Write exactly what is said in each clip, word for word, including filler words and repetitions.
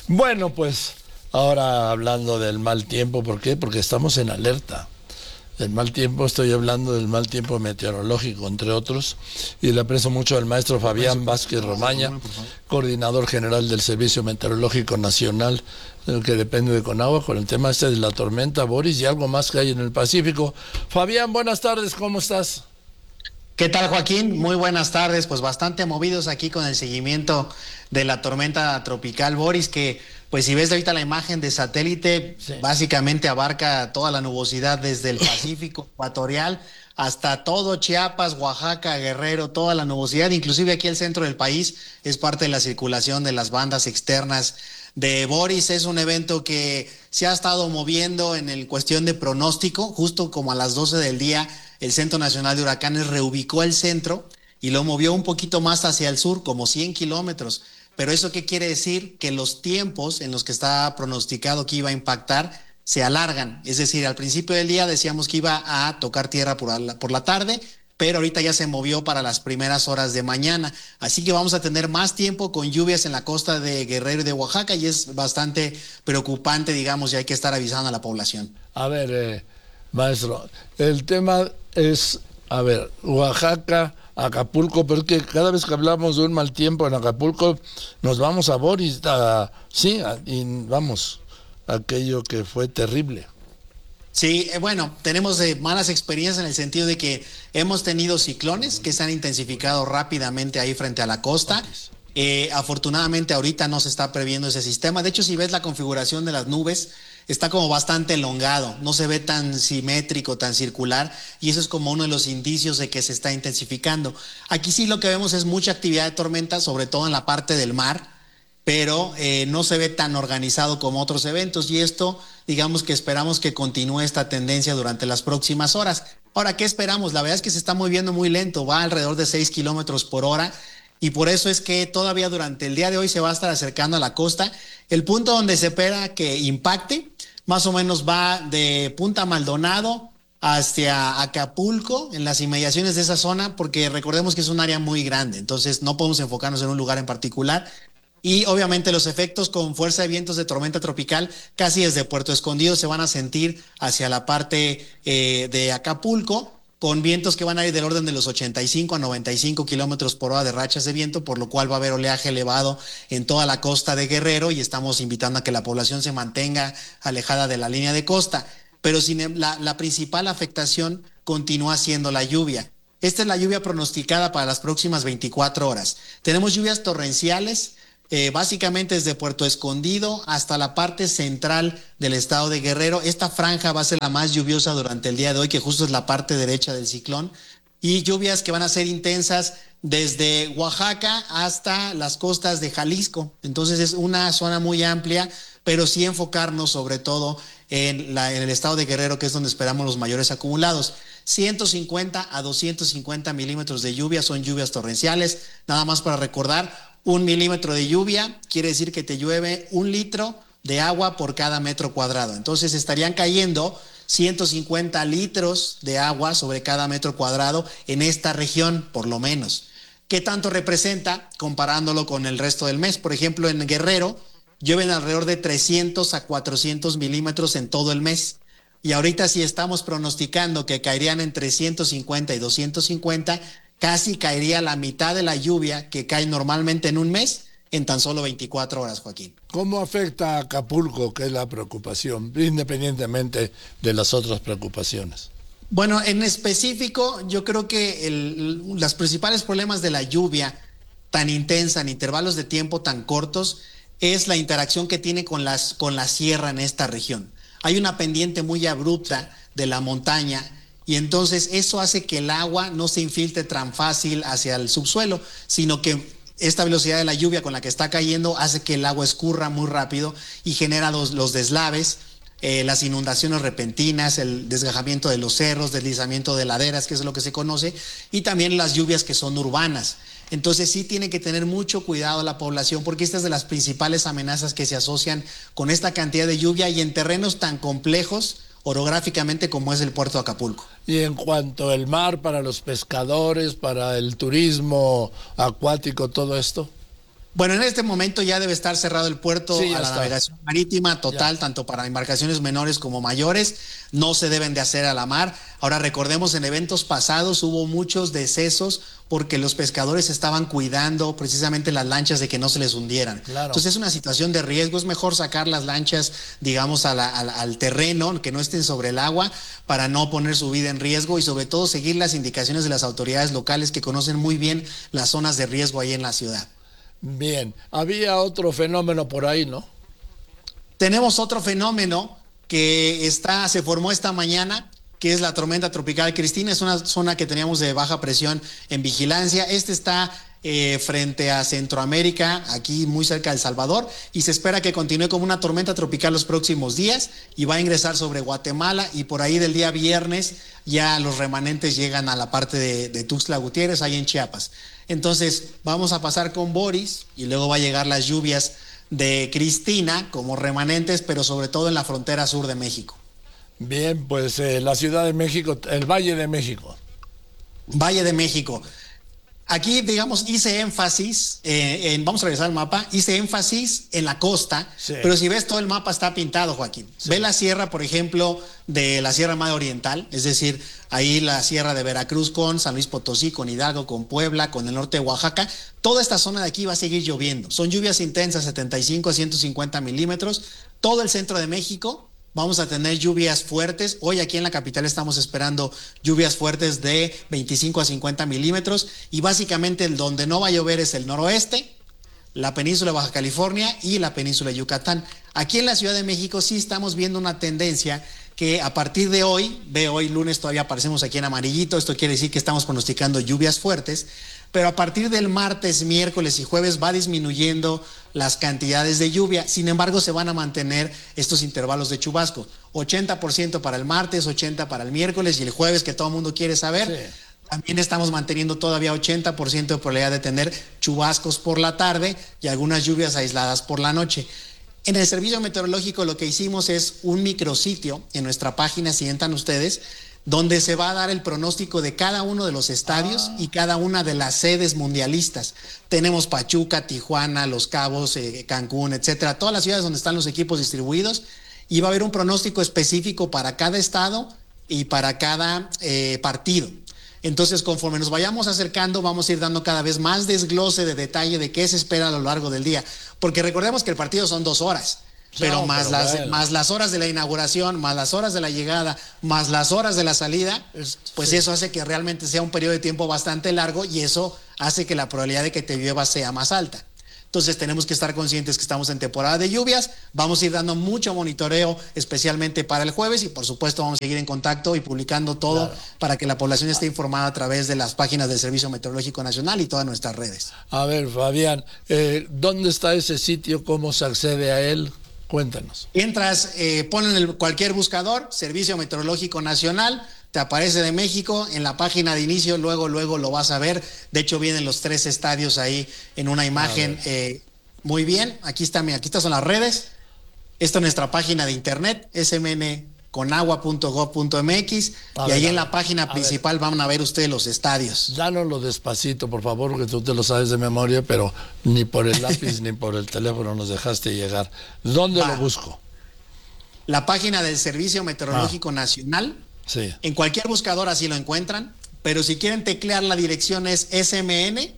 Bueno, pues ahora hablando del mal tiempo, ¿por qué? Porque estamos en alerta. El mal tiempo, estoy hablando del mal tiempo meteorológico, entre otros, y le aprecio mucho al maestro Fabián Vázquez Romaña, coordinador general del Servicio Meteorológico Nacional, que depende de Conagua, con el tema este de la tormenta Boris y algo más que hay en el Pacífico. Fabián, buenas tardes, ¿cómo estás? ¿Qué tal, Joaquín? Muy buenas tardes. Pues bastante movidos aquí con el seguimiento de la tormenta tropical Boris, que pues si ves ahorita la imagen de satélite, sí, básicamente abarca toda la nubosidad desde el Pacífico ecuatorial hasta todo Chiapas, Oaxaca, Guerrero, toda la nubosidad, inclusive aquí el centro del país es parte de la circulación de las bandas externas de Boris. Es un evento que se ha estado moviendo en el cuestión de pronóstico, justo como a las doce del día el Centro Nacional de Huracanes reubicó el centro y lo movió un poquito más hacia el sur, como cien kilómetros. Pero ¿eso qué quiere decir? Que los tiempos en los que está pronosticado que iba a impactar se alargan. Es decir, al principio del día decíamos que iba a tocar tierra por la, por la tarde, pero ahorita ya se movió para las primeras horas de mañana. Así que vamos a tener más tiempo con lluvias en la costa de Guerrero y de Oaxaca y es bastante preocupante, digamos, y hay que estar avisando a la población. A ver, eh, maestro, el tema es, a ver, Oaxaca, Acapulco, pero es que cada vez que hablamos de un mal tiempo en Acapulco, nos vamos a Boris, a, sí, a, y vamos, aquello que fue terrible. Sí, eh, bueno, tenemos eh, malas experiencias en el sentido de que hemos tenido ciclones que se han intensificado rápidamente ahí frente a la costa. Eh, afortunadamente ahorita no se está previendo ese sistema. De hecho, si ves la configuración de las nubes, está como bastante elongado, no se ve tan simétrico, tan circular, y eso es como uno de los indicios de que se está intensificando. Aquí sí lo que vemos es mucha actividad de tormenta, sobre todo en la parte del mar, pero eh, no se ve tan organizado como otros eventos, y esto, digamos que esperamos que continúe esta tendencia durante las próximas horas. Ahora, ¿qué esperamos? La verdad es que se está moviendo muy lento, va alrededor de seis kilómetros por hora, y por eso es que todavía durante el día de hoy se va a estar acercando a la costa. El punto donde se espera que impacte más o menos va de Punta Maldonado hacia Acapulco, en las inmediaciones de esa zona, porque recordemos que es un área muy grande, entonces no podemos enfocarnos en un lugar en particular. Y obviamente los efectos con fuerza de vientos de tormenta tropical casi desde Puerto Escondido se van a sentir hacia la parte eh, de Acapulco, con vientos que van a ir del orden de los ochenta y cinco a noventa y cinco kilómetros por hora de rachas de viento, por lo cual va a haber oleaje elevado en toda la costa de Guerrero y estamos invitando a que la población se mantenga alejada de la línea de costa. Pero sin, la, la principal afectación continúa siendo la lluvia. Esta es la lluvia pronosticada para las próximas veinticuatro horas. Tenemos lluvias torrenciales, Eh, básicamente desde Puerto Escondido hasta la parte central del estado de Guerrero. Esta franja va a ser la más lluviosa durante el día de hoy, que justo es la parte derecha del ciclón, y lluvias que van a ser intensas desde Oaxaca hasta las costas de Jalisco. Entonces es una zona muy amplia, pero sí enfocarnos sobre todo en, la, en el estado de Guerrero, que es donde esperamos los mayores acumulados. ciento cincuenta a doscientos cincuenta milímetros de lluvia son lluvias torrenciales. Nada más para recordar, un milímetro de lluvia quiere decir que te llueve un litro de agua por cada metro cuadrado. Entonces estarían cayendo ciento cincuenta litros de agua sobre cada metro cuadrado en esta región, por lo menos. ¿Qué tanto representa comparándolo con el resto del mes? Por ejemplo, en Guerrero llueven alrededor de trescientos a cuatrocientos milímetros en todo el mes. Y ahorita si estamos pronosticando que caerían entre ciento cincuenta y doscientos cincuenta, casi caería la mitad de la lluvia que cae normalmente en un mes en tan solo veinticuatro horas, Joaquín. ¿Cómo afecta a Acapulco, que es la preocupación, independientemente de las otras preocupaciones? Bueno, en específico, yo creo que el, los principales problemas de la lluvia tan intensa en intervalos de tiempo tan cortos es la interacción que tiene con, las, con la sierra en esta región. Hay una pendiente muy abrupta de la montaña, y entonces eso hace que el agua no se infiltre tan fácil hacia el subsuelo, sino que esta velocidad de la lluvia con la que está cayendo hace que el agua escurra muy rápido y genera los, los deslaves, eh, las inundaciones repentinas, el desgajamiento de los cerros, deslizamiento de laderas, que es lo que se conoce, y también las lluvias que son urbanas. Entonces sí tiene que tener mucho cuidado la población, porque esta es de las principales amenazas que se asocian con esta cantidad de lluvia y en terrenos tan complejos orográficamente como es el puerto de Acapulco. Y en cuanto al mar, para los pescadores, para el turismo acuático, todo esto. Bueno, en este momento ya debe estar cerrado el puerto Sí, a la está. navegación marítima total, Ya. tanto para embarcaciones menores como mayores. No se deben de hacer a la mar. Ahora recordemos, en eventos pasados hubo muchos decesos porque los pescadores estaban cuidando precisamente las lanchas de que no se les hundieran. Claro. Entonces es una situación de riesgo. Es mejor sacar las lanchas, digamos, a la, a la, al terreno, que no estén sobre el agua, para no poner su vida en riesgo y sobre todo seguir las indicaciones de las autoridades locales que conocen muy bien las zonas de riesgo ahí en la ciudad. Bien, había otro fenómeno por ahí, ¿no? Tenemos otro fenómeno que está, se formó esta mañana, que es la tormenta tropical Cristina. Es una zona que teníamos de baja presión en vigilancia. Este está eh, frente a Centroamérica, aquí muy cerca de El Salvador, y se espera que continúe como una tormenta tropical los próximos días y va a ingresar sobre Guatemala, y por ahí del día viernes ya los remanentes llegan a la parte de, de Tuxtla Gutiérrez, ahí en Chiapas. Entonces vamos a pasar con Boris y luego va a llegar las lluvias de Cristina como remanentes, pero sobre todo en la frontera sur de México. Bien, pues eh, la Ciudad de México, el Valle de México. Valle de México. Aquí, digamos, hice énfasis, eh, en, vamos a revisar el mapa, hice énfasis en la costa, Sí. pero si ves todo el mapa está pintado, Joaquín. Sí. Ve la sierra, por ejemplo, de la Sierra Madre Oriental, es decir, ahí la sierra de Veracruz con San Luis Potosí, con Hidalgo, con Puebla, con el norte de Oaxaca. Toda esta zona de aquí va a seguir lloviendo. Son lluvias intensas, setenta y cinco a ciento cincuenta milímetros. Todo el centro de México. Vamos a tener lluvias fuertes. Hoy aquí en la capital estamos esperando lluvias fuertes de veinticinco a cincuenta milímetros. Y básicamente el donde no va a llover es el noroeste, la península de Baja California y la península de Yucatán. Aquí en la Ciudad de México sí estamos viendo una tendencia que a partir de hoy, ve hoy lunes todavía aparecemos aquí en amarillito, esto quiere decir que estamos pronosticando lluvias fuertes, pero a partir del martes, miércoles y jueves va disminuyendo las cantidades de lluvia. Sin embargo, se van a mantener estos intervalos de chubasco. ochenta por ciento para el martes, ochenta por ciento para el miércoles y el jueves, que todo el mundo quiere saber. Sí. También estamos manteniendo todavía ochenta por ciento de probabilidad de tener chubascos por la tarde y algunas lluvias aisladas por la noche. En el servicio meteorológico lo que hicimos es un micrositio en nuestra página, si entran ustedes, donde se va a dar el pronóstico de cada uno de los estadios ah. y cada una de las sedes mundialistas. Tenemos Pachuca, Tijuana, Los Cabos, eh, Cancún, etcétera, todas las ciudades donde están los equipos distribuidos, y va a haber un pronóstico específico para cada estado y para cada eh, partido. Entonces, conforme nos vayamos acercando, vamos a ir dando cada vez más desglose de detalle de qué se espera a lo largo del día. Porque recordemos que el partido son dos horas, pero, no, más, pero las, bueno. más las horas de la inauguración, más las horas de la llegada, más las horas de la salida, es, pues sí. Eso hace que realmente sea un periodo de tiempo bastante largo y eso hace que la probabilidad de que te llueva sea más alta. Entonces tenemos que estar conscientes que estamos en temporada de lluvias, vamos a ir dando mucho monitoreo especialmente para el jueves y por supuesto vamos a seguir en contacto y publicando todo claro. para que la población esté informada a través de las páginas del Servicio Meteorológico Nacional y todas nuestras redes. A ver, Fabián, eh, ¿dónde está ese sitio? ¿Cómo se accede a él? Cuéntanos. Entras, eh, ponen el, cualquier buscador, Servicio Meteorológico Nacional, te aparece de México, en la página de inicio, luego, luego lo vas a ver. De hecho, vienen los tres estadios ahí en una imagen. Eh, muy bien, aquí está, aquí estas son las redes. Esta es nuestra página de internet, s m n conagua punto gov punto m x, y ahí en la página principal van a ver ustedes los estadios. Dánoslo despacito, por favor, porque tú te lo sabes de memoria, pero ni por el lápiz ni por el teléfono nos dejaste llegar. ¿Dónde Va. lo busco? La página del Servicio Meteorológico ah. Nacional. Sí. En cualquier buscador así lo encuentran, pero si quieren teclear la dirección es s m n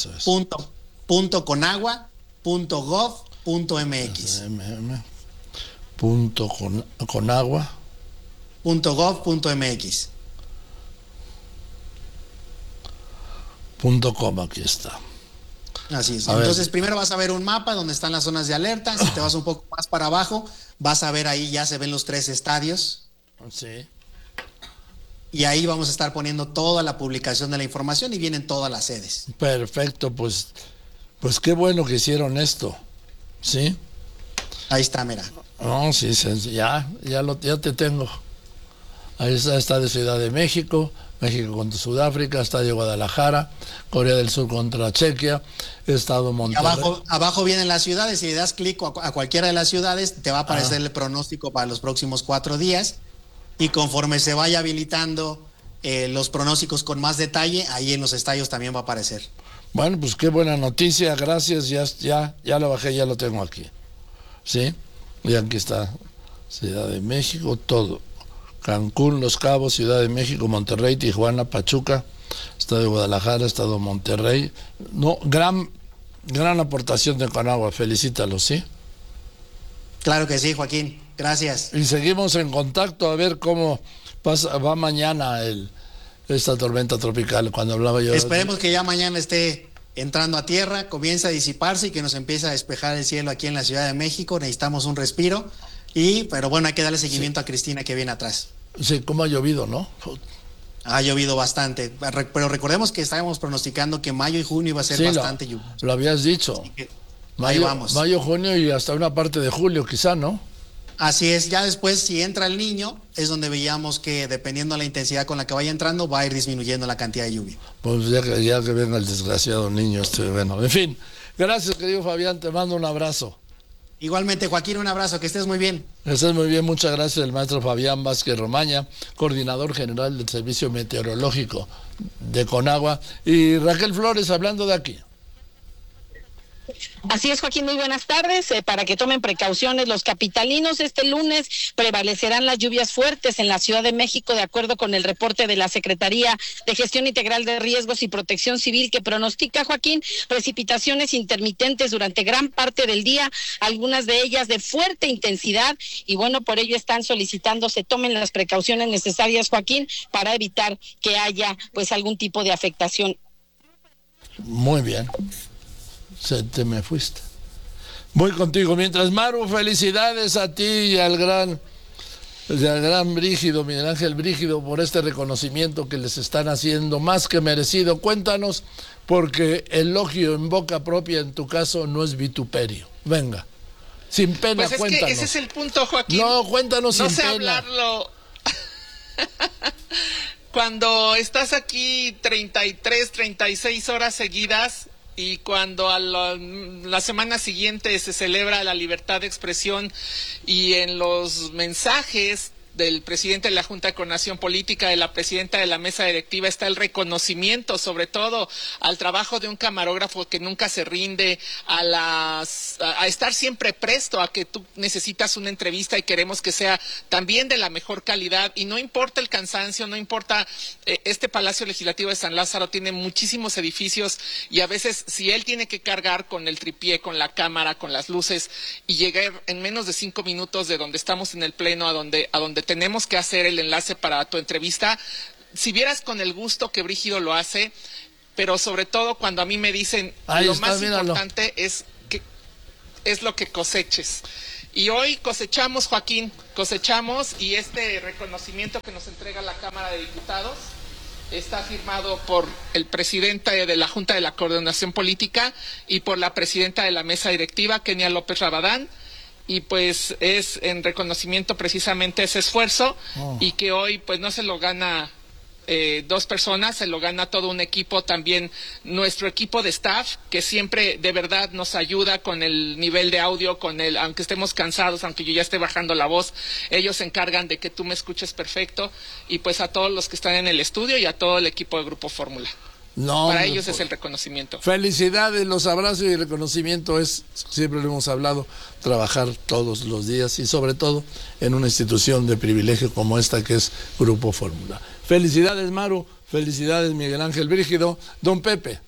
punto conagua punto gov punto m x. s m n punto conagua punto gov punto m x. Punto com, aquí está. Así es. A Entonces ver. primero vas a ver un mapa donde están las zonas de alerta. Si te vas un poco más para abajo, vas a ver ahí ya se ven los tres estadios. Sí. Y ahí vamos a estar poniendo toda la publicación de la información y vienen todas las sedes. Perfecto, pues, pues qué bueno que hicieron esto, ¿sí? Ahí está, mira. No, sí, ya, ya, lo, ya te tengo. Ahí está, está de Ciudad de México, México contra Sudáfrica, Estadio Guadalajara, Corea del Sur contra Chequia, Estado Monterrey. Abajo, abajo vienen las ciudades, si le das clic a, a cualquiera de las ciudades, te va a aparecer ah. el pronóstico para los próximos cuatro días. Y conforme se vaya habilitando eh, los pronósticos con más detalle, ahí en los estadios también va a aparecer. Bueno, pues qué buena noticia, gracias, ya, ya, ya lo bajé, ya lo tengo aquí. ¿Sí? Y aquí está, Ciudad de México, todo. Cancún, Los Cabos, Ciudad de México, Monterrey, Tijuana, Pachuca, Estado de Guadalajara, Estado de Monterrey. No, gran, gran aportación de Conagua, felicítalos, ¿sí? Claro que sí, Joaquín, gracias. Y seguimos en contacto a ver cómo pasa, va mañana el, esta tormenta tropical, cuando hablaba yo. Esperemos que ya mañana esté entrando a tierra, comience a disiparse y que nos empiece a despejar el cielo aquí en la Ciudad de México. Necesitamos un respiro, y pero bueno, hay que darle seguimiento sí. a Cristina que viene atrás. Sí, cómo ha llovido, ¿no? Ha llovido bastante, pero recordemos que estábamos pronosticando que mayo y junio iba a ser sí, bastante lluvia. Lo habías dicho. Mayo, ahí vamos. Mayo, junio y hasta una parte de julio quizá, ¿no? Así es, ya después si entra el niño, es donde veíamos que dependiendo de la intensidad con la que vaya entrando, va a ir disminuyendo la cantidad de lluvia. Pues ya que, ya que venga el desgraciado niño, este, bueno, en fin. Gracias, querido Fabián, te mando un abrazo. Igualmente, Joaquín, un abrazo, que estés muy bien. Que estés muy bien, muchas gracias, el maestro Fabián Vázquez Romaña, coordinador general del Servicio Meteorológico de Conagua. Y Raquel Flores, hablando de aquí. Así es, Joaquín, muy buenas tardes. Eh, para que tomen precauciones los capitalinos, este lunes prevalecerán las lluvias fuertes en la Ciudad de México, de acuerdo con el reporte de la Secretaría de Gestión Integral de Riesgos y Protección Civil, que pronostica, Joaquín, precipitaciones intermitentes durante gran parte del día, algunas de ellas de fuerte intensidad, y bueno, por ello están solicitando se tomen las precauciones necesarias, Joaquín, para evitar que haya pues algún tipo de afectación. Muy bien. Se te me fuiste. Voy contigo. Mientras, Maru, felicidades a ti y al gran, al gran Brígido, Miguel Ángel Brígido, por este reconocimiento que les están haciendo, más que merecido. Cuéntanos, porque elogio en boca propia, en tu caso, no es vituperio. Venga, sin pena, pues es cuéntanos. Que ese es el punto, Joaquín. No, cuéntanos no sin sé pena. Hablarlo. Cuando estás aquí treinta y tres, treinta y seis horas seguidas, y cuando a la, la semana siguiente se celebra la libertad de expresión, y en los mensajes del presidente de la Junta de Coordinación Política, de la presidenta de la mesa directiva, está el reconocimiento sobre todo al trabajo de un camarógrafo que nunca se rinde, a las a, a estar siempre presto a que tú necesitas una entrevista y queremos que sea también de la mejor calidad, y no importa el cansancio, no importa, eh, este Palacio Legislativo de San Lázaro tiene muchísimos edificios, y a veces si él tiene que cargar con el tripié, con la cámara, con las luces, y llegar en menos de cinco minutos de donde estamos en el pleno a donde a donde tenemos que hacer el enlace para tu entrevista, si vieras con el gusto que Brígido lo hace, pero sobre todo cuando a mí me dicen Ahí lo está, más míralo. importante es que es lo que coseches. Y hoy cosechamos, Joaquín, cosechamos, y este reconocimiento que nos entrega la Cámara de Diputados está firmado por el presidente de la Junta de la Coordinación Política y por la presidenta de la mesa directiva, Kenia López Rabadán. Y pues es en reconocimiento precisamente ese esfuerzo, oh. y que hoy pues no se lo gana eh, dos personas, se lo gana todo un equipo, también nuestro equipo de staff, que siempre de verdad nos ayuda con el nivel de audio, con el, aunque estemos cansados, aunque yo ya esté bajando la voz, ellos se encargan de que tú me escuches perfecto, y pues a todos los que están en el estudio y a todo el equipo de Grupo Fórmula. No, Para no, ellos pues, es el reconocimiento. Felicidades, los abrazos y el reconocimiento es, siempre lo hemos hablado, trabajar todos los días y sobre todo en una institución de privilegio como esta que es Grupo Fórmula. Felicidades, Maru, felicidades, Miguel Ángel Brígido. Don Pepe.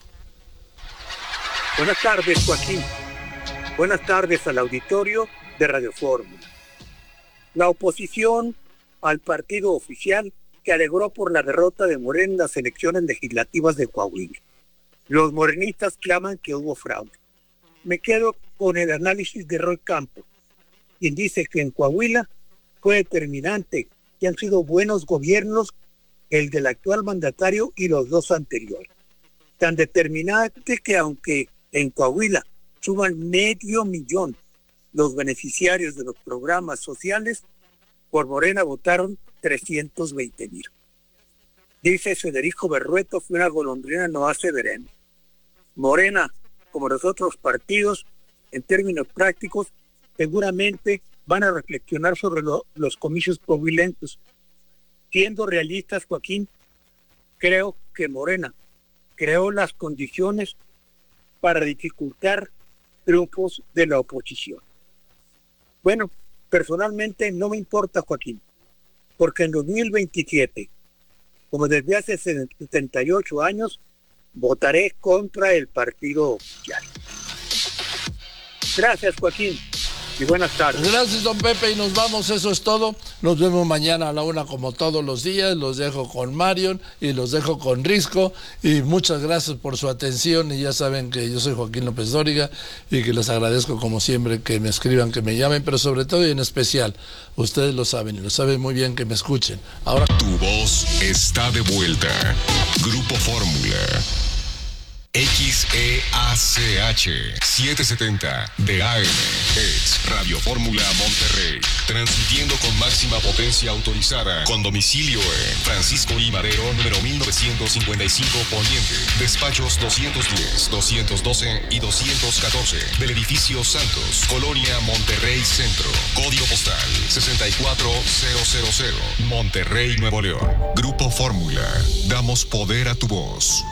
Buenas tardes, Joaquín. Buenas tardes al auditorio de Radio Fórmula. La oposición al partido oficial que alegró por la derrota de Morena en las elecciones legislativas de Coahuila. Los morenistas claman que hubo fraude. Me quedo con el análisis de Roy Campos, quien dice que en Coahuila fue determinante que han sido buenos gobiernos el del actual mandatario y los dos anteriores. Tan determinante que aunque en Coahuila suman medio millón los beneficiarios de los programas sociales, por Morena votaron trescientos veinte mil. Dice Federico Berrueto que una golondrina no hace verano. Morena, como los otros partidos, en términos prácticos, seguramente van a reflexionar sobre lo, los comicios coahuilenses. Siendo realistas, Joaquín, creo que Morena, creó las condiciones para dificultar triunfos de la oposición. Bueno, personalmente no me importa, Joaquín, porque en dos mil veintisiete, como desde hace setenta y ocho años, votaré contra el partido oficial. Gracias, Joaquín, y buenas tardes. Gracias, don Pepe, y nos vamos, eso es todo. Nos vemos mañana a la una como todos los días. Los dejo con Marion y los dejo con Risco, y muchas gracias por su atención, y ya saben que yo soy Joaquín López Dóriga y que les agradezco como siempre que me escriban, que me llamen, pero sobre todo y en especial, ustedes lo saben y lo saben muy bien, que me escuchen. Ahora tu voz está de vuelta. Grupo Fórmula. X E A C H setecientos setenta de A M, ex Radio Fórmula Monterrey, transmitiendo con máxima potencia autorizada, con domicilio en Francisco I. Madero, número mil novecientos cincuenta y cinco Poniente, despachos doscientos diez, doscientos doce y doscientos catorce, del edificio Santos, Colonia Monterrey Centro, código postal sesenta y cuatro mil, Monterrey, Nuevo León. Grupo Fórmula, damos poder a tu voz.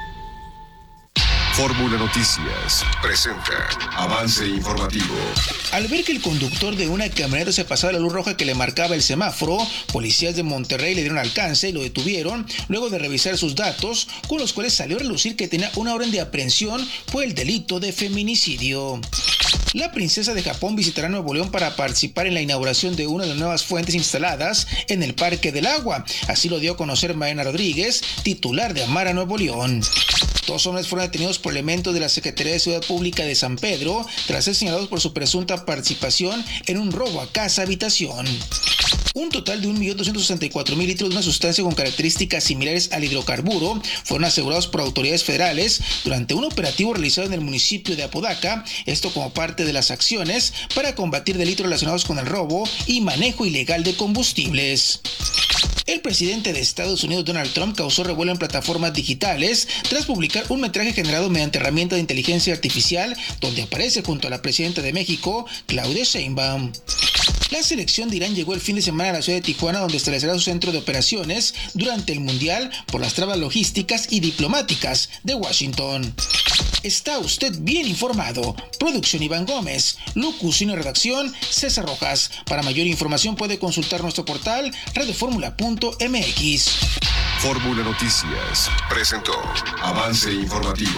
Fórmula Noticias presenta avance informativo. Al ver que el conductor de una camioneta se pasaba la luz roja que le marcaba el semáforo, policías de Monterrey le dieron alcance y lo detuvieron luego de revisar sus datos, con los cuales salió a relucir que tenía una orden de aprehensión por el delito de feminicidio. La princesa de Japón visitará Nuevo León para participar en la inauguración de una de las nuevas fuentes instaladas en el Parque del Agua. Así lo dio a conocer Mariana Rodríguez, titular de Amara Nuevo León. Dos hombres fueron detenidos por elementos de la Secretaría de Seguridad Pública de San Pedro tras ser señalados por su presunta participación en un robo a casa-habitación. Un total de un millón doscientos sesenta y cuatro mil litros de una sustancia con características similares al hidrocarburo fueron asegurados por autoridades federales durante un operativo realizado en el municipio de Apodaca, esto como parte de las acciones para combatir delitos relacionados con el robo y manejo ilegal de combustibles. El presidente de Estados Unidos, Donald Trump, causó revuelo en plataformas digitales tras publicar un metraje generado mediante herramienta de inteligencia artificial donde aparece junto a la presidenta de México, Claudia Sheinbaum. La selección de Irán llegó el fin de semana a la ciudad de Tijuana, donde establecerá su centro de operaciones durante el Mundial por las trabas logísticas y diplomáticas de Washington. Está usted bien informado. Producción Iván Gómez. Locución y redacción César Rojas. Para mayor información puede consultar nuestro portal radio fórmula punto m x. Fórmula Noticias presentó avance informativo.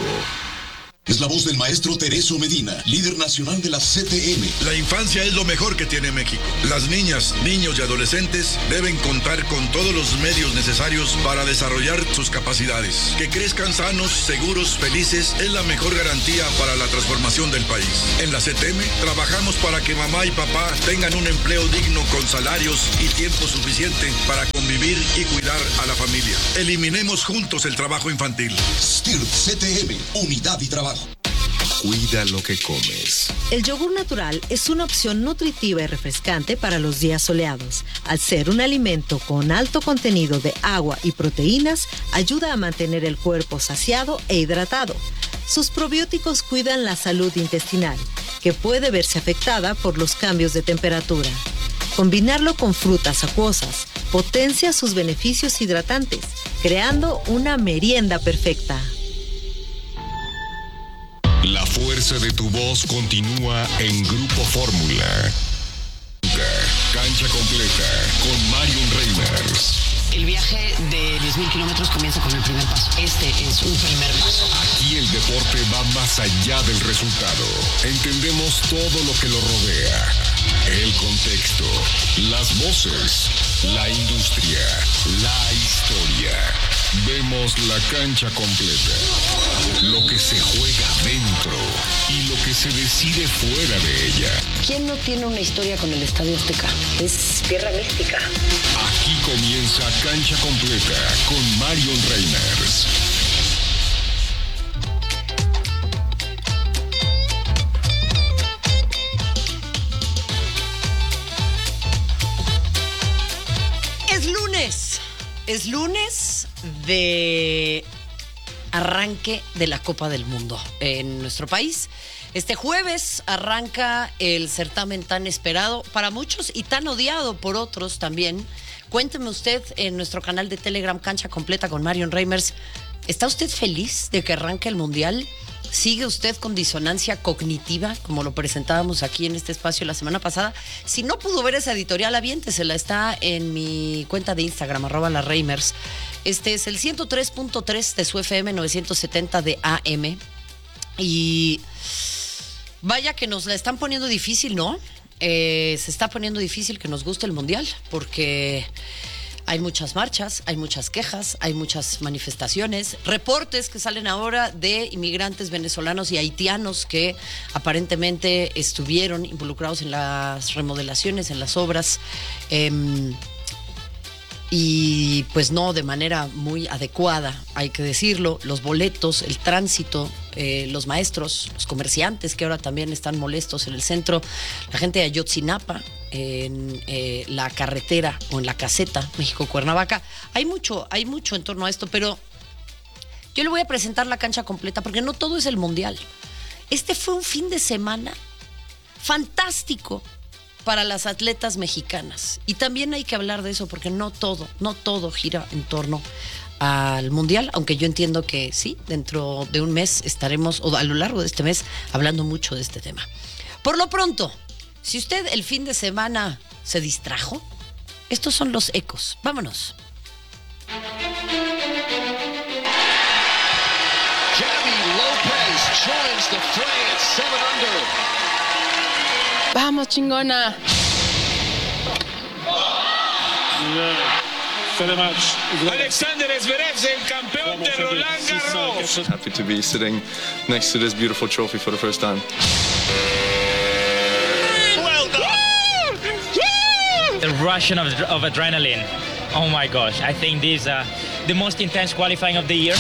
Es la voz del maestro Tereso Medina, líder nacional de la C T M. La infancia es lo mejor que tiene México. Las niñas, niños y adolescentes deben contar con todos los medios necesarios para desarrollar sus capacidades. Que crezcan sanos, seguros, felices es la mejor garantía para la transformación del país. En la C T M trabajamos para que mamá y papá tengan un empleo digno con salarios y tiempo suficiente para convivir y cuidar a la familia. Eliminemos juntos el trabajo infantil. S T I R P C T M, unidad y trabajo. Cuida lo que comes. El yogur natural es una opción nutritiva y refrescante para los días soleados. Al ser un alimento con alto contenido de agua y proteínas, ayuda a mantener el cuerpo saciado e hidratado. Sus probióticos cuidan la salud intestinal, que puede verse afectada por los cambios de temperatura. Combinarlo con frutas acuosas potencia sus beneficios hidratantes, creando una merienda perfecta. La fuerza de tu voz continúa en Grupo Fórmula. Cancha completa con Marion Reimers. El viaje de diez mil kilómetros comienza con el primer paso. Este es un primer paso. Aquí el deporte va más allá del resultado. Entendemos todo lo que lo rodea. El contexto, las voces, la industria, la historia. Vemos la cancha completa. Lo que se juega dentro y lo que se decide fuera de ella. ¿Quién no tiene una historia con el Estadio Azteca? Es tierra mística. Aquí comienza Cancha Completa con Marion Reimers. Es lunes. Es lunes de arranque de la Copa del Mundo en nuestro país. Este jueves arranca el certamen tan esperado para muchos y tan odiado por otros también. Cuénteme usted en nuestro canal de Telegram Cancha Completa con Marion Reimers, ¿Está usted feliz de que arranque el Mundial? ¿Sigue usted con disonancia cognitiva, como lo presentábamos aquí en este espacio la semana pasada? Si no pudo ver esa editorial, aviéntesela. Está en mi cuenta de Instagram, arroba la Reimers. Este es el ciento tres punto tres de su F M novecientos setenta de A M. Y vaya que nos la están poniendo difícil, ¿no? Eh, se está poniendo difícil que nos guste el Mundial, porque hay muchas marchas, hay muchas quejas, hay muchas manifestaciones, reportes que salen ahora de inmigrantes venezolanos y haitianos que aparentemente estuvieron involucrados en las remodelaciones, en las obras, eh, y pues no de manera muy adecuada, hay que decirlo. Los boletos, el tránsito, eh, los maestros, los comerciantes que ahora también están molestos en el centro, la gente de Ayotzinapa, en eh, la carretera o en la caseta México-Cuernavaca. Hay mucho, hay mucho en torno a esto, pero yo le voy a presentar la cancha completa porque no todo es el Mundial. Este fue un fin de semana fantástico para las atletas mexicanas. Y también hay que hablar de eso porque no todo, no todo gira en torno al Mundial, aunque yo entiendo que sí, dentro de un mes estaremos, o a lo largo de este mes, hablando mucho de este tema. Por lo pronto, si usted el fin de semana se distrajo, estos son los ecos. Vámonos. Gabby Lopez joins the fray at seven under. Vamos, chingona. Alexander Zverev, el campeón de Roland Garros. Happy to be sitting next to this beautiful trophy for the first time. Well done. The rush of, of adrenaline. Oh my gosh, I think this is uh, the most intense qualifying of the year.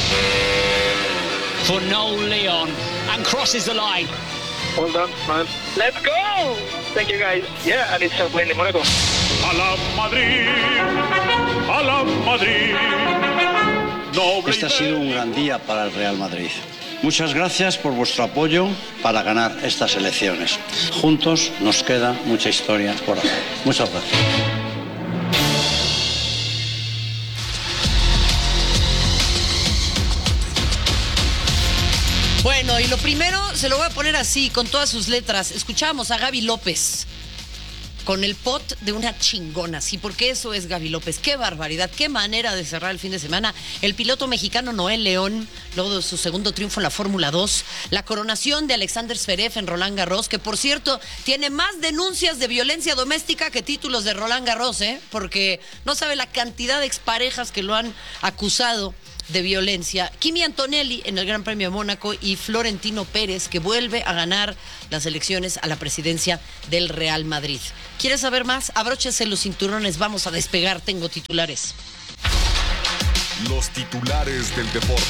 For Noel Leon, and crosses the line. Well done, man. Let's go! Thank you, guys. Yeah, and it's a win in Monaco. A la Madrid, a la Madrid. Este ha sido un gran día para el Real Madrid. Muchas gracias por vuestro apoyo para ganar estas elecciones. Juntos nos queda mucha historia por hacer. Muchas gracias. Bueno, y lo primero se lo voy a poner así, con todas sus letras. Escuchábamos a Gaby López con el pot de una chingona, sí, porque eso es Gaby López. Qué barbaridad, qué manera de cerrar el fin de semana. El piloto mexicano Noel León, luego de su segundo triunfo en la Fórmula dos, la coronación de Alexander Zverev en Roland Garros, que por cierto tiene más denuncias de violencia doméstica que títulos de Roland Garros, ¿eh? Porque no sabe la cantidad de exparejas que lo han acusado de violencia. Kimi Antonelli en el Gran Premio de Mónaco y Florentino Pérez, que vuelve a ganar las elecciones a la presidencia del Real Madrid. ¿Quieres saber más? Abróchese los cinturones, vamos a despegar, tengo titulares. Los titulares del deporte.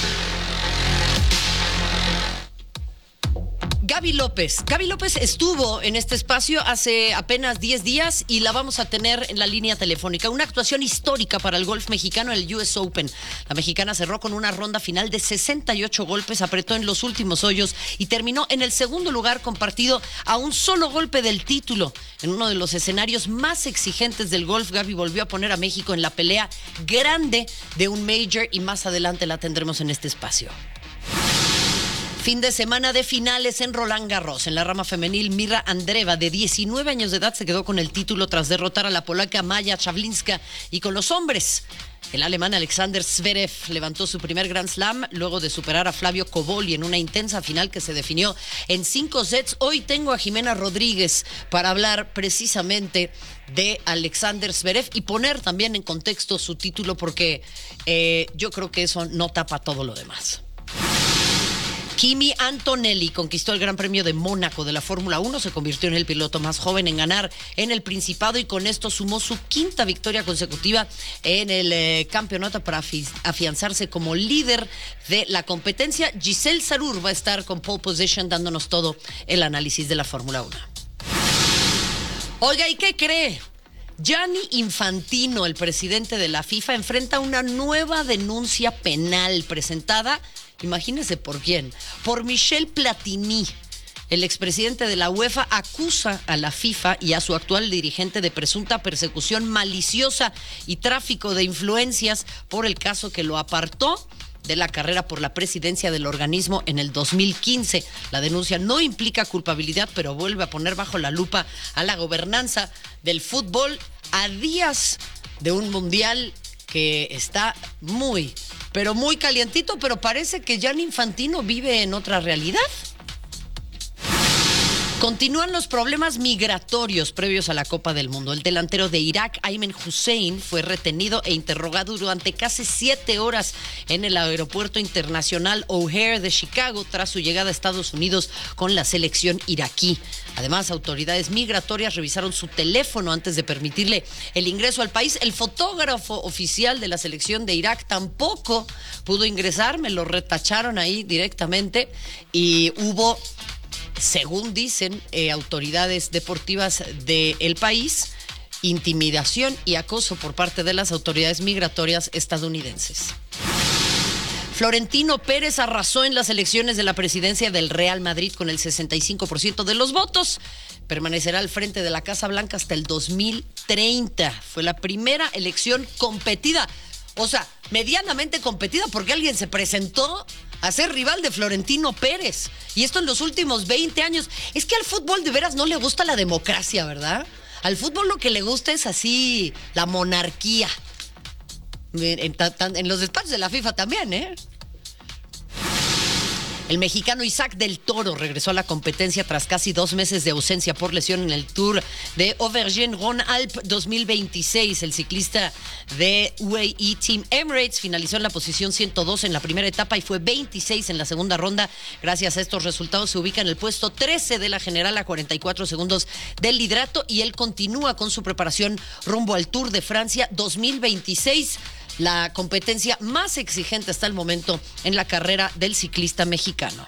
Gaby López. Gaby López estuvo en este espacio hace apenas diez días y la vamos a tener en la línea telefónica. Una actuación histórica para el golf mexicano en el U S Open. La mexicana cerró con una ronda final de sesenta y ocho golpes, apretó en los últimos hoyos y terminó en el segundo lugar, compartido a un solo golpe del título. En uno de los escenarios más exigentes del golf, Gaby volvió a poner a México en la pelea grande de un major y más adelante la tendremos en este espacio. Fin de semana de finales en Roland Garros. En la rama femenil, Mirra Andreeva, de diecinueve años de edad, se quedó con el título tras derrotar a la polaca Maja Czawlinska. Y con los hombres, el alemán Alexander Zverev levantó su primer Grand Slam luego de superar a Flavio Cobolli en una intensa final que se definió en cinco sets. Hoy tengo a Jimena Rodríguez para hablar precisamente de Alexander Zverev y poner también en contexto su título, porque eh, yo creo que eso no tapa todo lo demás. Kimi Antonelli conquistó el Gran Premio de Mónaco de la Fórmula uno, se convirtió en el piloto más joven en ganar en el Principado y con esto sumó su quinta victoria consecutiva en el eh, campeonato para afi- afianzarse como líder de la competencia. Giselle Sarur va a estar con pole position dándonos todo el análisis de la Fórmula uno. Oiga, ¿y qué cree? Gianni Infantino, el presidente de la FIFA, enfrenta una nueva denuncia penal presentada, imagínese por quién, por Michel Platini. El expresidente de la UEFA acusa a la FIFA y a su actual dirigente de presunta persecución maliciosa y tráfico de influencias por el caso que lo apartó de la carrera por la presidencia del organismo en el dos mil quince. La denuncia no implica culpabilidad, pero vuelve a poner bajo la lupa a la gobernanza del fútbol a días de un mundial que está muy, pero muy calientito, pero parece que Gianni Infantino vive en otra realidad. Continúan los problemas migratorios previos a la Copa del Mundo. El delantero de Irak, Ayman Hussein, fue retenido e interrogado durante casi siete horas en el aeropuerto internacional O'Hare de Chicago tras su llegada a Estados Unidos con la selección iraquí. Además, autoridades migratorias revisaron su teléfono antes de permitirle el ingreso al país. El fotógrafo oficial de la selección de Irak tampoco pudo ingresar, me lo retacharon ahí directamente y hubo, según dicen eh, autoridades deportivas del país, intimidación y acoso por parte de las autoridades migratorias estadounidenses. Florentino Pérez arrasó en las elecciones de la presidencia del Real Madrid con el sesenta y cinco por ciento de los votos. Permanecerá al frente de la Casa Blanca hasta el dos mil treinta. Fue la primera elección competida, o sea, medianamente competida, porque alguien se presentó a ser rival de Florentino Pérez. Y esto en los últimos veinte años. Es que al fútbol de veras no le gusta la democracia, ¿verdad? Al fútbol lo que le gusta es así, la monarquía. En, en, en los despachos de la FIFA también, ¿eh? El mexicano Isaac del Toro regresó a la competencia tras casi dos meses de ausencia por lesión en el Tour de Auvergne-Rhône-Alpes dos mil veintiséis. El ciclista de U A E Team Emirates finalizó en la posición ciento dos en la primera etapa y fue veintiséis en la segunda ronda. Gracias a estos resultados se ubica en el puesto trece de la general a cuarenta y cuatro segundos del liderato y él continúa con su preparación rumbo al Tour de Francia dos mil veintiséis. La competencia más exigente hasta el momento en la carrera del ciclista mexicano.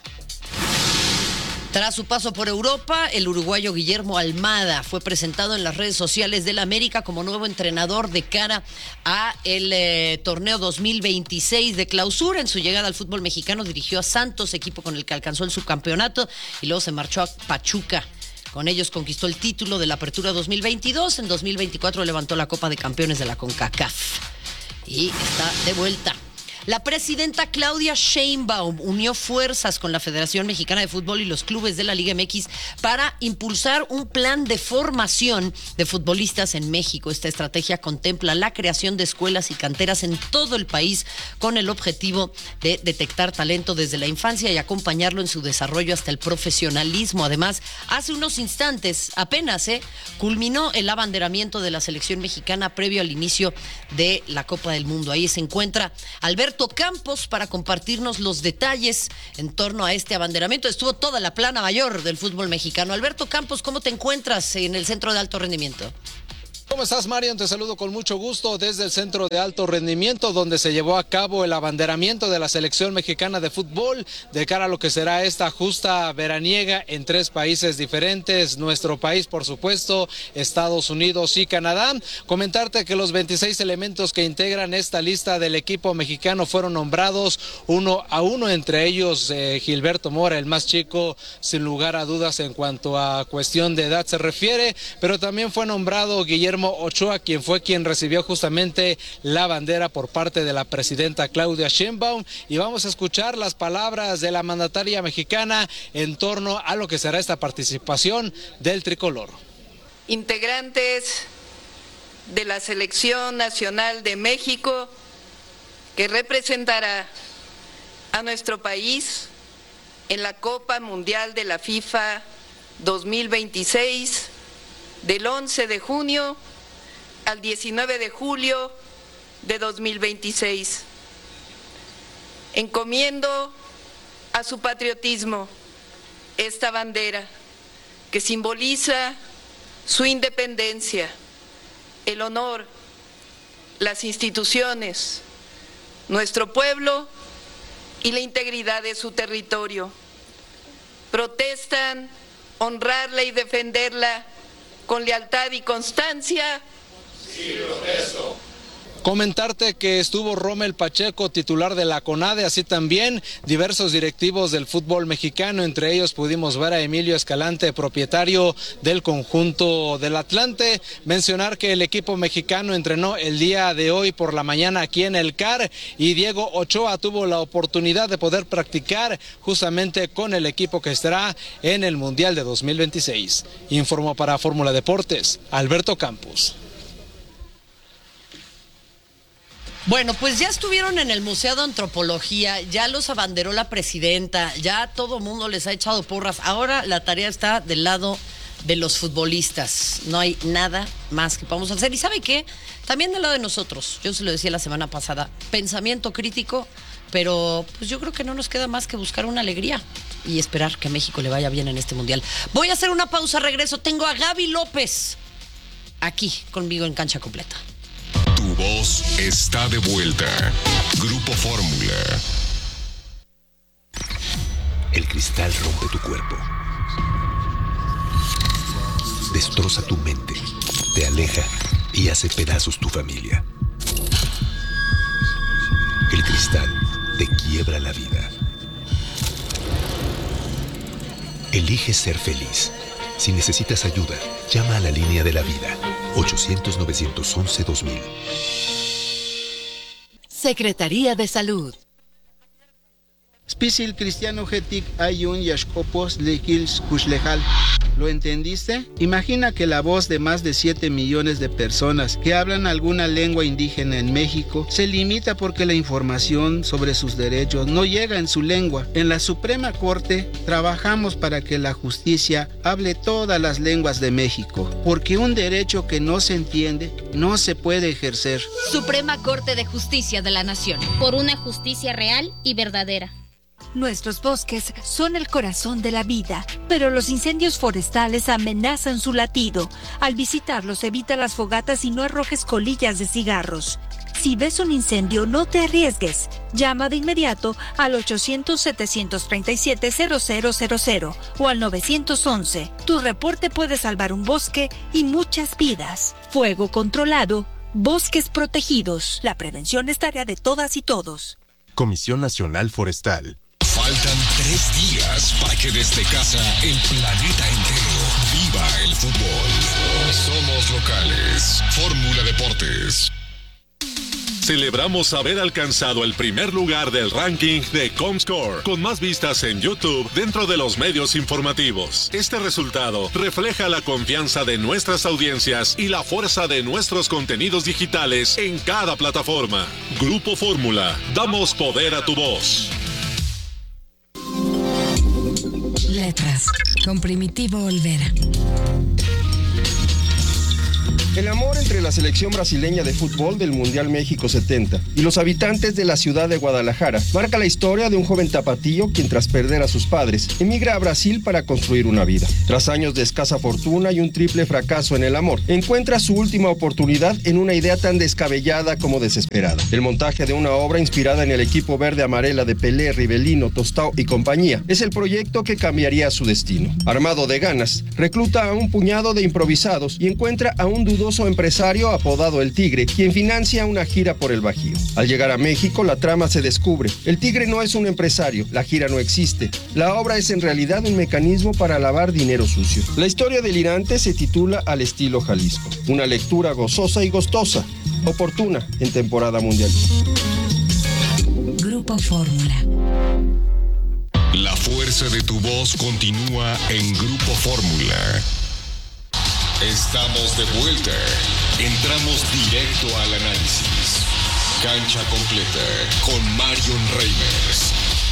Tras su paso por Europa, el uruguayo Guillermo Almada fue presentado en las redes sociales del América como nuevo entrenador de cara a el eh, torneo dos mil veintiséis de clausura. En su llegada al fútbol mexicano dirigió a Santos, equipo con el que alcanzó el subcampeonato, y luego se marchó a Pachuca. Con ellos conquistó el título de la Apertura dos mil veintidós. En dos mil veinticuatro levantó la Copa de Campeones de la CONCACAF. Y está de vuelta. La presidenta Claudia Sheinbaum unió fuerzas con la Federación Mexicana de Fútbol y los clubes de la Liga M X para impulsar un plan de formación de futbolistas en México. Esta estrategia contempla la creación de escuelas y canteras en todo el país con el objetivo de detectar talento desde la infancia y acompañarlo en su desarrollo hasta el profesionalismo. Además, hace unos instantes, apenas, eh, culminó el abanderamiento de la selección mexicana previo al inicio de la Copa del Mundo. Ahí se encuentra Alberto Campos para compartirnos los detalles en torno a este abanderamiento. Estuvo toda la plana mayor del fútbol mexicano. Alberto Campos, ¿cómo te encuentras en el Centro de Alto Rendimiento? ¿Cómo estás, Marian? Te saludo con mucho gusto desde el Centro de Alto Rendimiento, donde se llevó a cabo el abanderamiento de la selección mexicana de fútbol de cara a lo que será esta justa veraniega en tres países diferentes, nuestro país, por supuesto, Estados Unidos y Canadá. Comentarte que los veintiséis elementos que integran esta lista del equipo mexicano fueron nombrados uno a uno, entre ellos eh, Gilberto Mora, el más chico, sin lugar a dudas en cuanto a cuestión de edad se refiere, pero también fue nombrado Guillermo Ochoa, quien fue quien recibió justamente la bandera por parte de la presidenta Claudia Sheinbaum, y vamos a escuchar las palabras de la mandataria mexicana en torno a lo que será esta participación del tricolor. Integrantes de la Selección Nacional de México, que representará a nuestro país en la Copa Mundial de la FIFA dos mil veintiséis, del once de junio al diecinueve de julio de dos mil veintiséis. Encomiendo a su patriotismo esta bandera que simboliza su independencia, el honor, las instituciones, nuestro pueblo y la integridad de su territorio. Protestan honrarla y defenderla con lealtad y constancia. Sí, protesto. Comentarte que estuvo Rommel Pacheco, titular de la CONADE, así también diversos directivos del fútbol mexicano. Entre ellos pudimos ver a Emilio Escalante, propietario del conjunto del Atlante. Mencionar que el equipo mexicano entrenó el día de hoy por la mañana aquí en el C A R y Diego Ochoa tuvo la oportunidad de poder practicar justamente con el equipo que estará en el Mundial de dos mil veintiséis. Informó para Fórmula Deportes, Alberto Campos. Bueno, pues ya estuvieron en el Museo de Antropología, ya los abanderó la presidenta, ya todo el mundo les ha echado porras. Ahora la tarea está del lado de los futbolistas. No hay nada más que podamos hacer. ¿Y sabe qué? También del lado de nosotros. Yo se lo decía la semana pasada. Pensamiento crítico, pero pues yo creo que no nos queda más que buscar una alegría y esperar que a México le vaya bien en este Mundial. Voy a hacer una pausa, regreso. Tengo a Gaby López aquí conmigo en Cancha Completa. Tu voz está de vuelta. Grupo Fórmula. El cristal rompe tu cuerpo. Destroza tu mente. Te aleja y hace pedazos tu familia. El cristal te quiebra la vida. Elige ser feliz. Si necesitas ayuda, llama a la línea de la vida. ochocientos, novecientos once, dos mil. Secretaría de Salud. Spisil cristiano getik ayun yashkopos lekils kushlejal. ¿Lo entendiste? Imagina que la voz de más de siete millones de personas que hablan alguna lengua indígena en México se limita porque la información sobre sus derechos no llega en su lengua. En la Suprema Corte trabajamos para que la justicia hable todas las lenguas de México, porque un derecho que no se entiende no se puede ejercer. Suprema Corte de Justicia de la Nación. Por una justicia real y verdadera. Nuestros bosques son el corazón de la vida, pero los incendios forestales amenazan su latido. Al visitarlos, evita las fogatas y no arrojes colillas de cigarros. Si ves un incendio, no te arriesgues. Llama de inmediato al ochocientos, setecientos treinta y siete, cero cero cero cero o al novecientos once. Tu reporte puede salvar un bosque y muchas vidas. Fuego controlado, bosques protegidos. La prevención es tarea de todas y todos. Comisión Nacional Forestal. Faltan tres días para que desde casa el planeta entero viva el fútbol. Somos locales. Fórmula Deportes. Celebramos haber alcanzado el primer lugar del ranking de Comscore, con más vistas en YouTube dentro de los medios informativos. Este resultado refleja la confianza de nuestras audiencias y la fuerza de nuestros contenidos digitales en cada plataforma. Grupo Fórmula, damos poder a tu voz. Letras, con Primitivo Olvera. El amor entre la selección brasileña de fútbol del Mundial México setenta y los habitantes de la ciudad de Guadalajara marca la historia de un joven tapatío quien, tras perder a sus padres, emigra a Brasil para construir una vida. Tras años de escasa fortuna y un triple fracaso en el amor, encuentra su última oportunidad en una idea tan descabellada como desesperada. El montaje de una obra inspirada en el equipo verde-amarela de Pelé, Rivelino, Tostao y compañía es el proyecto que cambiaría su destino. Armado de ganas, recluta a un puñado de improvisados y encuentra a un dudoso empresario apodado El Tigre, quien financia una gira por el Bajío. Al llegar a México, la trama se descubre. El Tigre no es un empresario, la gira no existe. La obra es en realidad un mecanismo para lavar dinero sucio. La historia delirante se titula Al estilo Jalisco. Una lectura gozosa y gustosa, oportuna en temporada mundial. Grupo Fórmula. La fuerza de tu voz continúa en Grupo Fórmula. Estamos de vuelta. Entramos directo al análisis. Cancha completa con Marion Reimers.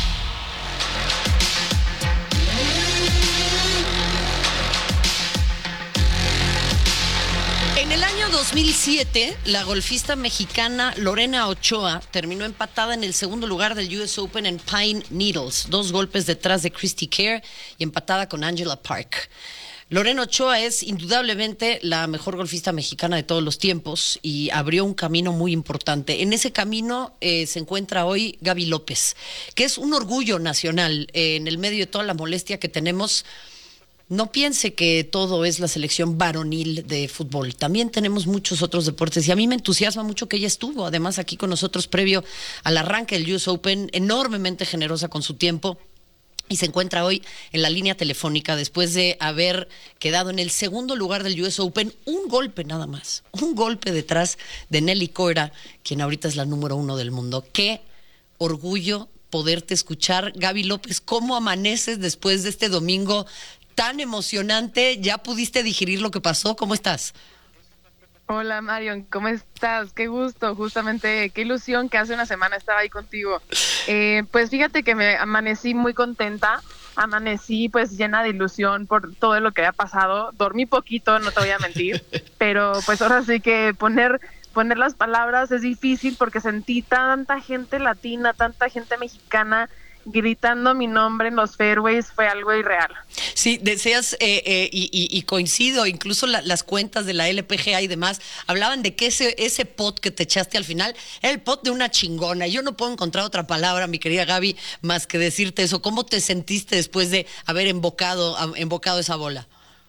En el año dos mil siete, la golfista mexicana Lorena Ochoa terminó empatada en el segundo lugar del U S Open en Pine Needles, dos golpes detrás de Christy Kerr y empatada con Angela Park. Lorena Ochoa es indudablemente la mejor golfista mexicana de todos los tiempos y abrió un camino muy importante. En ese camino eh, se encuentra hoy Gaby López, que es un orgullo nacional eh, en el medio de toda la molestia que tenemos no piense que todo es la selección varonil de fútbol. También tenemos muchos otros deportes y a mí me entusiasma mucho que ella estuvo, además aquí con nosotros previo al arranque del U S Open, enormemente generosa con su tiempo. Y se encuentra hoy en la línea telefónica después de haber quedado en el segundo lugar del U S Open, un golpe nada más, un golpe detrás de Nelly Korda, quien ahorita es la número uno del mundo. Qué orgullo poderte escuchar. Gaby López, ¿cómo amaneces después de este domingo tan emocionante? ¿Ya pudiste digerir lo que pasó? ¿Cómo estás? Hola Marion, ¿cómo estás? Qué gusto, justamente, qué ilusión que hace una semana estaba ahí contigo. Eh, pues fíjate que me amanecí muy contenta, amanecí pues llena de ilusión por todo lo que había pasado. Dormí poquito, no te voy a mentir, pero pues ahora sí que poner, poner las palabras es difícil porque sentí tanta gente latina, tanta gente mexicana gritando mi nombre en los fairways, fue algo irreal. Sí, deseas, eh, eh, y, y, y coincido, incluso la, las cuentas de la L P G A y demás, hablaban de que ese, ese pot que te echaste al final era el pot de una chingona. Yo no puedo encontrar otra palabra, mi querida Gaby, más que decirte eso. ¿Cómo te sentiste después de haber embocado, embocado esa bola?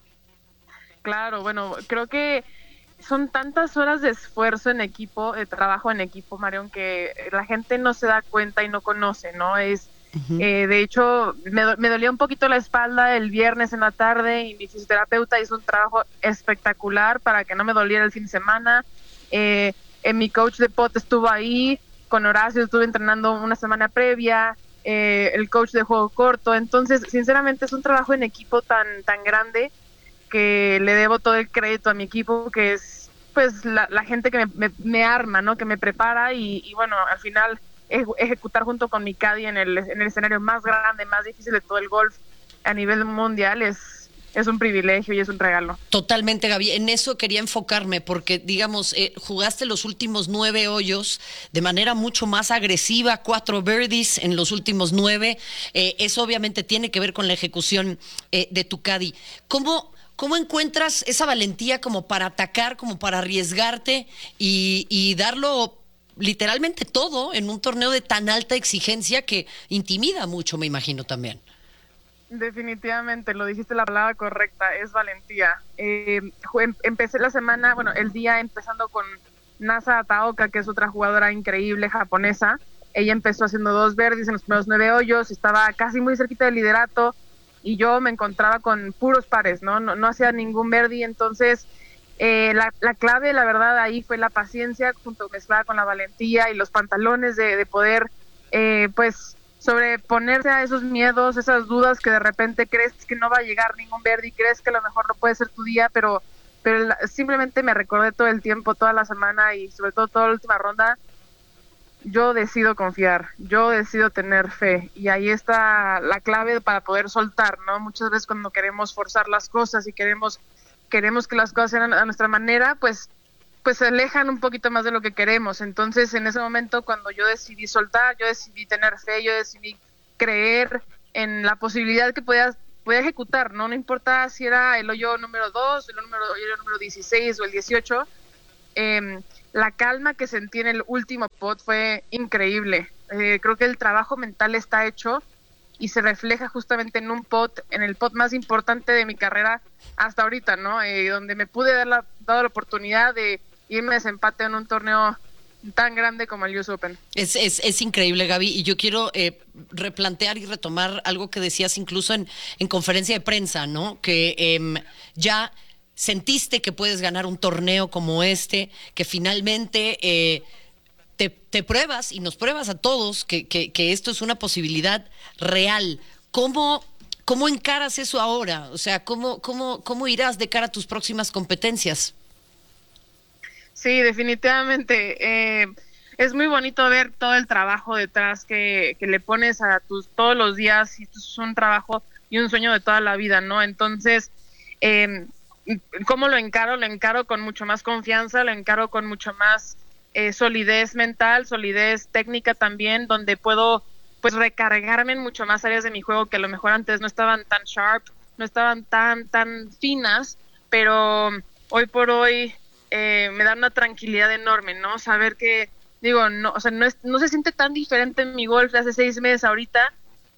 Claro, bueno, creo que son tantas horas de esfuerzo en equipo, de trabajo en equipo, Marion, que la gente no se da cuenta y no conoce, ¿no? Es Uh-huh. Eh, de hecho, me, do- me dolía un poquito la espalda el viernes en la tarde y mi fisioterapeuta hizo un trabajo espectacular para que no me doliera el fin de semana. Eh, eh, mi coach de pot estuvo ahí, con Horacio estuve entrenando una semana previa, eh, el coach de juego corto. Entonces, sinceramente, es un trabajo en equipo tan, tan grande que le debo todo el crédito a mi equipo, que es pues la, la gente que me, me, me arma, ¿no? Que me prepara y, y bueno, al final ejecutar junto con mi caddy en el, en el escenario más grande, más difícil de todo el golf a nivel mundial es, es un privilegio y es un regalo. Totalmente, Gaby. En eso quería enfocarme porque, digamos, eh, jugaste los últimos nueve hoyos de manera mucho más agresiva, cuatro birdies en los últimos nueve. Eh, eso obviamente tiene que ver con la ejecución eh, de tu caddy. ¿Cómo... ¿Cómo encuentras esa valentía como para atacar, como para arriesgarte y, y darlo literalmente todo en un torneo de tan alta exigencia que intimida mucho, me imagino también? Definitivamente, lo dijiste la palabra correcta, es valentía. Eh, empecé la semana, bueno, el día empezando con Nasa Taoka, que es otra jugadora increíble japonesa. Ella empezó haciendo dos birdies en los primeros nueve hoyos, estaba casi muy cerquita del liderato y yo me encontraba con puros pares, ¿no? No, no hacía ningún birdie, entonces eh, la, la clave, la verdad, ahí fue la paciencia, junto mezclada con la valentía y los pantalones de, de poder, eh, pues, sobreponerse a esos miedos, esas dudas que de repente crees que no va a llegar ningún birdie, crees que a lo mejor no puede ser tu día, pero, pero la, simplemente me recordé todo el tiempo, toda la semana y sobre todo toda la última ronda. Yo decido confiar, yo decido tener fe y ahí está la clave para poder soltar, ¿no? Muchas veces cuando queremos forzar las cosas y queremos queremos que las cosas sean a nuestra manera, pues pues se alejan un poquito más de lo que queremos. Entonces, en ese momento, cuando yo decidí soltar, yo decidí tener fe, yo decidí creer en la posibilidad que podía, podía ejecutar, ¿no? No importa si era el hoyo número dos, el número, el hoyo número dieciséis o el dieciocho, eh, la calma que sentí en el último pot fue increíble. Eh, creo que el trabajo mental está hecho y se refleja justamente en un pot, en el pot más importante de mi carrera hasta ahorita, ¿no? Eh, donde me pude dar la, dar la oportunidad de irme de desempate en un torneo tan grande como el U S Open. Es, es, es increíble, Gaby, y yo quiero eh, replantear y retomar algo que decías incluso en, en conferencia de prensa, ¿no? Que eh, ya sentiste que puedes ganar un torneo como este, que finalmente eh, te, te pruebas y nos pruebas a todos que, que, que esto es una posibilidad real. ¿Cómo, cómo encaras eso ahora? O sea, ¿cómo, cómo, cómo irás de cara a tus próximas competencias? Sí, definitivamente. Eh, es muy bonito ver todo el trabajo detrás que, que le pones a tus todos los días, y esto es un trabajo y un sueño de toda la vida, ¿no? Entonces, eh, ¿cómo lo encaro? Lo encaro con mucho más confianza, lo encaro con mucho más eh, solidez mental, solidez técnica también, donde puedo pues recargarme en mucho más áreas de mi juego que a lo mejor antes no estaban tan sharp, no estaban tan, tan finas, pero hoy por hoy eh, me da una tranquilidad enorme, ¿no? Saber que, digo, no, o sea, no, es, no se siente tan diferente en mi golf de hace seis meses ahorita,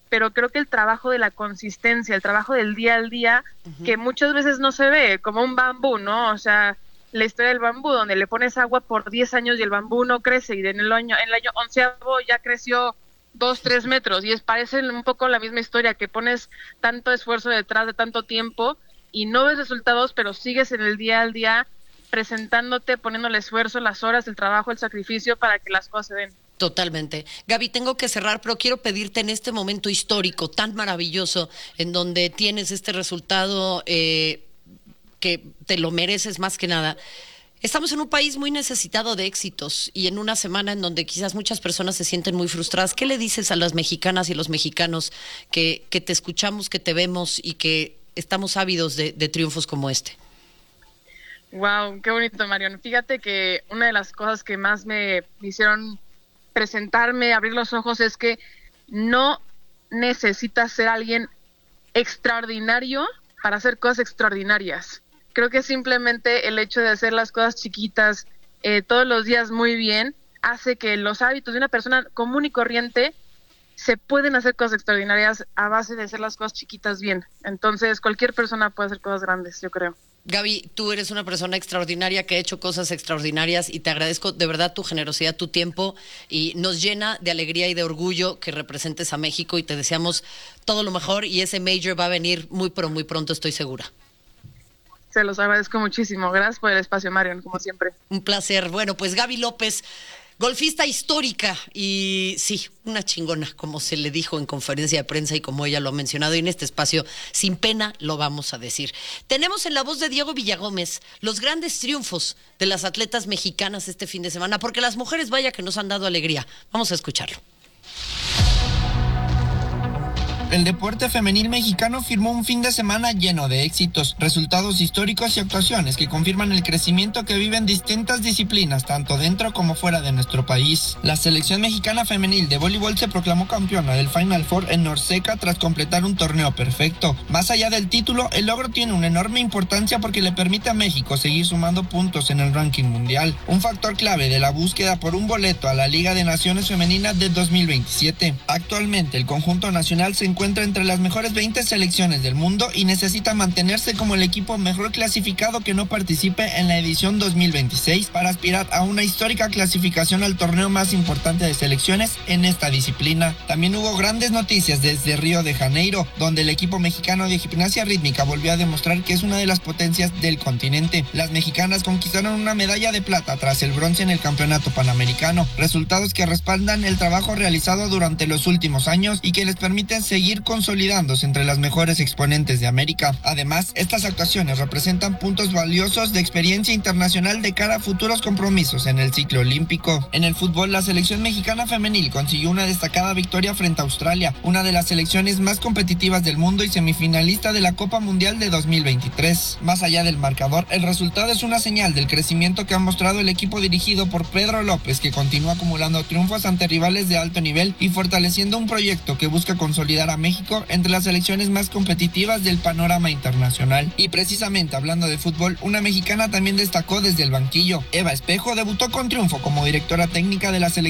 pero creo que el trabajo de la consistencia, el trabajo del día al día, uh-huh. que muchas veces no se ve, como un bambú, ¿no? O sea, la historia del bambú, donde le pones agua por diez años y el bambú no crece, y en el año, en el año onceavo ya creció dos, tres metros, y es parece un poco la misma historia, que pones tanto esfuerzo detrás de tanto tiempo, y no ves resultados, pero sigues en el día al día, presentándote, poniendo el esfuerzo, las horas, el trabajo, el sacrificio, para que las cosas se den. Totalmente. Gaby, tengo que cerrar, pero quiero pedirte en este momento histórico tan maravilloso, en donde tienes este resultado eh, que te lo mereces más que nada. Estamos en un país muy necesitado de éxitos y en una semana en donde quizás muchas personas se sienten muy frustradas. ¿Qué le dices a las mexicanas y los mexicanos que, que te escuchamos, que te vemos y que estamos ávidos de, de triunfos como este? Wow, qué bonito, Marion. Fíjate que una de las cosas que más me hicieron presentarme, abrir los ojos, es que no necesitas ser alguien extraordinario para hacer cosas extraordinarias. Creo que simplemente el hecho de hacer las cosas chiquitas eh, todos los días muy bien hace que los hábitos de una persona común y corriente se pueden hacer cosas extraordinarias a base de hacer las cosas chiquitas bien. Entonces cualquier persona puede hacer cosas grandes, yo creo. Gaby, tú eres una persona extraordinaria que ha hecho cosas extraordinarias y te agradezco de verdad tu generosidad, tu tiempo, y nos llena de alegría y de orgullo que representes a México, y te deseamos todo lo mejor, y ese major va a venir muy pero muy pronto, estoy segura. Se los agradezco muchísimo. Gracias por el espacio, Marion, como siempre. Un placer. Bueno, pues Gaby López, golfista histórica y sí, una chingona, como se le dijo en conferencia de prensa y como ella lo ha mencionado, y en este espacio sin pena lo vamos a decir. Tenemos en la voz de Diego Villagómez los grandes triunfos de las atletas mexicanas este fin de semana, porque las mujeres, vaya que nos han dado alegría. Vamos a escucharlo. El deporte femenil mexicano firmó un fin de semana lleno de éxitos, resultados históricos y actuaciones que confirman el crecimiento que viven distintas disciplinas, tanto dentro como fuera de nuestro país. La selección mexicana femenil de voleibol se proclamó campeona del Final Four en Norseca tras completar un torneo perfecto. Más allá del título, el logro tiene una enorme importancia porque le permite a México seguir sumando puntos en el ranking mundial, un factor clave de la búsqueda por un boleto a la Liga de Naciones Femenina de dos mil veintisiete. Actualmente, el conjunto nacional se encuentra entre las mejores veinte selecciones del mundo y necesita mantenerse como el equipo mejor clasificado que no participe en la edición dos mil veintiséis para aspirar a una histórica clasificación al torneo más importante de selecciones en esta disciplina. También hubo grandes noticias desde Río de Janeiro, donde el equipo mexicano de gimnasia rítmica volvió a demostrar que es una de las potencias del continente. Las mexicanas conquistaron una medalla de plata tras el bronce en el campeonato panamericano, resultados que respaldan el trabajo realizado durante los últimos años y que les permiten seguir consolidándose entre las mejores exponentes de América. Además, estas actuaciones representan puntos valiosos de experiencia internacional de cara a futuros compromisos en el ciclo olímpico. En el fútbol, la selección mexicana femenil consiguió una destacada victoria frente a Australia, una de las selecciones más competitivas del mundo y semifinalista de la Copa Mundial de dos mil veintitrés. Más allá del marcador, el resultado es una señal del crecimiento que ha mostrado el equipo dirigido por Pedro López, que continúa acumulando triunfos ante rivales de alto nivel y fortaleciendo un proyecto que busca consolidar a México entre las selecciones más competitivas del panorama internacional. Y precisamente hablando de fútbol, una mexicana también destacó desde el banquillo. Eva Espejo debutó con triunfo como directora técnica de la selección